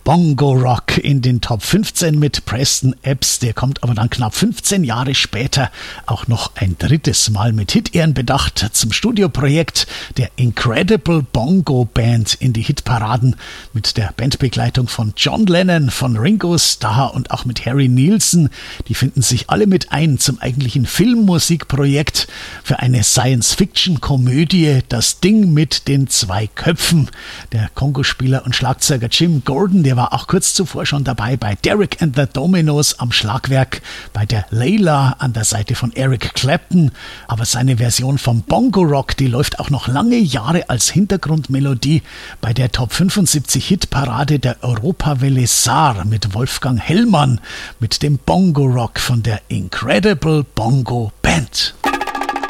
Bongo Rock in den Top 15 mit Preston Epps. Der kommt aber dann knapp 15 Jahre später auch noch ein drittes Mal mit Hit-Ehren bedacht zum Studioprojekt der Incredible Bongo Band in die Hitparaden mit der Bandbegleitung von John Lennon, von Ringo Starr und auch mit Harry Nilsson. Die finden sich alle mit ein zum eigentlichen Filmmusikprojekt für eine Science-Fiction-Komödie Das Ding mit den zwei Köpfen. Der Kongospieler und Schlagzeuger Jim Gordon, der war auch kurz zuvor schon dabei bei Derek and the Dominos am Schlagwerk, bei der Layla an der Seite von Eric Clapton. Aber seine Version vom Bongo Rock, die läuft auch noch lange Jahre als Hintergrundmelodie bei der Top 75 Hitparade der Europawelle Saar mit Wolfgang Hellmann mit dem Bongo Rock von der Incredible Bongo Band.